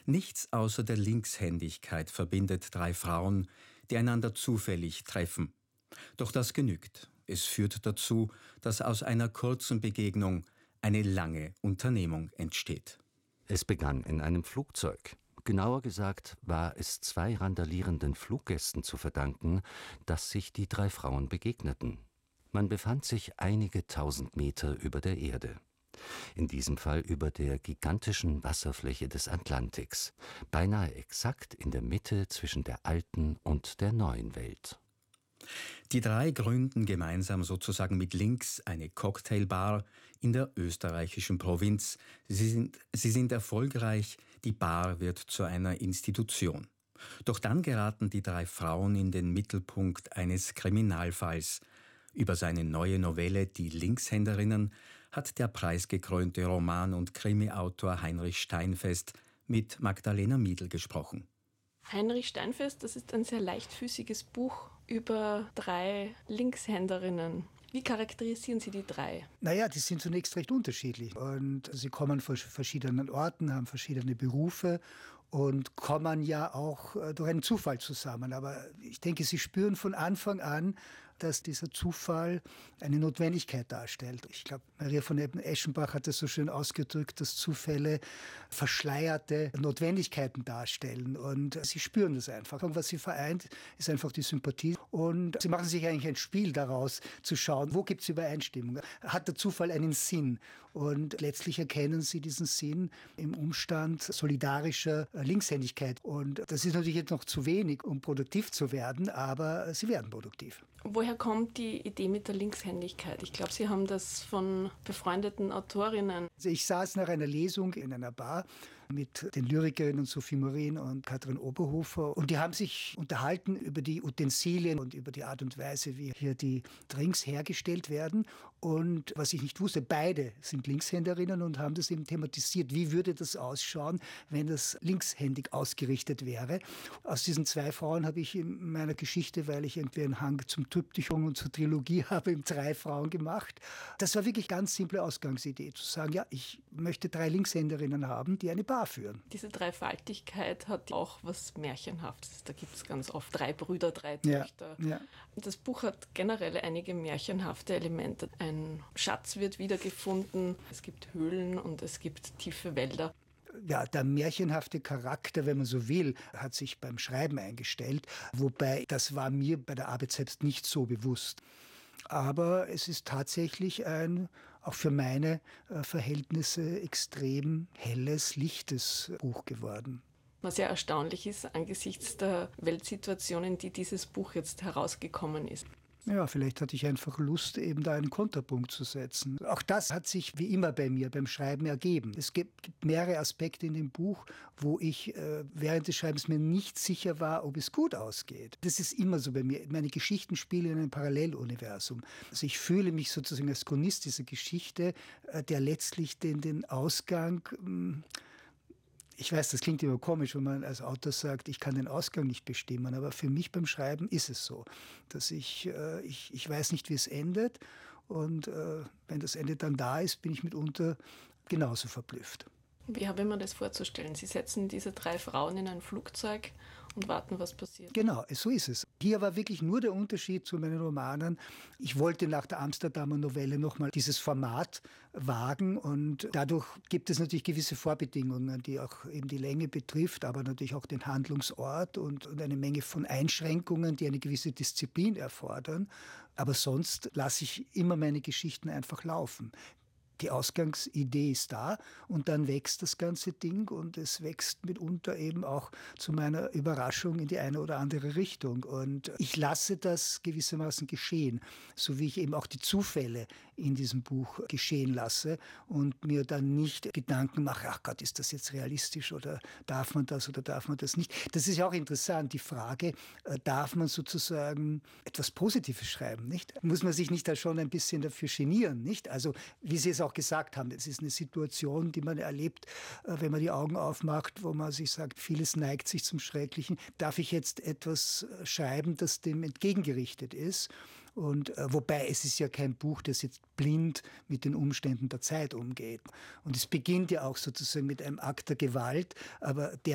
Nichts außer der Linkshändigkeit verbindet drei Frauen, die einander zufällig treffen. Doch das genügt. Es führt dazu, dass aus einer kurzen Begegnung eine lange Unternehmung entsteht. Es begann in einem Flugzeug. Genauer gesagt war es zwei randalierenden Fluggästen zu verdanken, dass sich die drei Frauen begegneten. Man befand sich einige tausend Meter über der Erde. In diesem Fall über der gigantischen Wasserfläche des Atlantiks, beinahe exakt in der Mitte zwischen der alten und der neuen Welt. Die drei gründen gemeinsam sozusagen mit Links eine Cocktailbar in der österreichischen Provinz. Sie sind erfolgreich, die Bar wird zu einer Institution. Doch dann geraten die drei Frauen in den Mittelpunkt eines Kriminalfalls. Über seine neue Novelle »Die Linkshänderinnen« hat der preisgekrönte Roman- und Krimiautor Heinrich Steinfest mit Magdalena Miedl gesprochen. Heinrich Steinfest, das ist ein sehr leichtfüßiges Buch über drei Linkshänderinnen. Wie charakterisieren Sie die drei? Naja, die sind zunächst recht unterschiedlich und sie kommen von verschiedenen Orten, haben verschiedene Berufe und kommen ja auch durch einen Zufall zusammen. Aber ich denke, sie spüren von Anfang an, dass dieser Zufall eine Notwendigkeit darstellt. Ich glaube, Maria von Eschenbach hat es so schön ausgedrückt, dass Zufälle verschleierte Notwendigkeiten darstellen. Und sie spüren das einfach. Und was sie vereint, ist einfach die Sympathie. Und sie machen sich eigentlich ein Spiel daraus, zu schauen, wo gibt es Übereinstimmung? Hat der Zufall einen Sinn? Und letztlich erkennen sie diesen Sinn im Umstand solidarischer Linkshändigkeit. Und das ist natürlich jetzt noch zu wenig, um produktiv zu werden, aber sie werden produktiv. Woher kommt die Idee mit der Linkshändigkeit? Ich glaube, Sie haben das von befreundeten Autorinnen. Also ich saß nach einer Lesung in einer Bar mit den Lyrikerinnen Sophie Morin und Katrin Oberhofer und die haben sich unterhalten über die Utensilien und über die Art und Weise, wie hier die Drinks hergestellt werden. Und was ich nicht wusste, beide sind Linkshänderinnen und haben das eben thematisiert. Wie würde das ausschauen, wenn das linkshändig ausgerichtet wäre? Aus diesen zwei Frauen habe ich in meiner Geschichte, weil ich irgendwie einen Hang zum Triptychon und zur Trilogie habe, eben drei Frauen gemacht. Das war wirklich ganz simple Ausgangsidee, zu sagen, ja, ich möchte drei Linkshänderinnen haben, die eine Bar führen. Diese Dreifaltigkeit hat auch was Märchenhaftes. Da gibt es ganz oft drei Brüder, drei Töchter. Ja. Das Buch hat generell einige märchenhafte Elemente. Ein Schatz wird wiedergefunden, es gibt Höhlen und es gibt tiefe Wälder. Ja, der märchenhafte Charakter, wenn man so will, hat sich beim Schreiben eingestellt. Wobei, das war mir bei der Arbeit selbst nicht so bewusst. Aber es ist tatsächlich ein, auch für meine Verhältnisse, extrem helles, lichtes Buch geworden. Was ja erstaunlich ist angesichts der Weltsituation, in die dieses Buch jetzt herausgekommen ist. Ja, vielleicht hatte ich einfach Lust, eben da einen Konterpunkt zu setzen. Auch das hat sich wie immer bei mir beim Schreiben ergeben. Es gibt mehrere Aspekte in dem Buch, wo ich während des Schreibens mir nicht sicher war, ob es gut ausgeht. Das ist immer so bei mir. Meine Geschichten spielen in einem Paralleluniversum. Also ich fühle mich sozusagen als Chronist dieser Geschichte, der letztlich den Ausgang... Ich weiß, das klingt immer komisch, wenn man als Autor sagt, ich kann den Ausgang nicht bestimmen, aber für mich beim Schreiben ist es so, dass ich weiß nicht, wie es endet und wenn das Ende dann da ist, bin ich mitunter genauso verblüfft. Wie habe ich mir das vorzustellen? Sie setzen diese drei Frauen in ein Flugzeug und warten, was passiert. Genau, so ist es. Hier war wirklich nur der Unterschied zu meinen Romanen. Ich wollte nach der Amsterdamer Novelle nochmal dieses Format wagen und dadurch gibt es natürlich gewisse Vorbedingungen, die auch eben die Länge betrifft, aber natürlich auch den Handlungsort und eine Menge von Einschränkungen, die eine gewisse Disziplin erfordern. Aber sonst lasse ich immer meine Geschichten einfach laufen. Die Ausgangsidee ist da und dann wächst das ganze Ding und es wächst mitunter eben auch zu meiner Überraschung in die eine oder andere Richtung. Und ich lasse das gewissermaßen geschehen, so wie ich eben auch die Zufälle in diesem Buch geschehen lasse und mir dann nicht Gedanken mache, ach Gott, ist das jetzt realistisch oder darf man das nicht? Das ist ja auch interessant, die Frage, darf man sozusagen etwas Positives schreiben, nicht? Muss man sich nicht da schon ein bisschen dafür genieren, nicht? Also, wie Sie es auch gesagt haben, es ist eine Situation, die man erlebt, wenn man die Augen aufmacht, wo man sich sagt, vieles neigt sich zum Schrecklichen. Darf ich jetzt etwas schreiben, das dem entgegengerichtet ist? Und wobei es ist ja kein Buch, das jetzt blind mit den Umständen der Zeit umgeht. Und es beginnt ja auch sozusagen mit einem Akt der Gewalt, aber der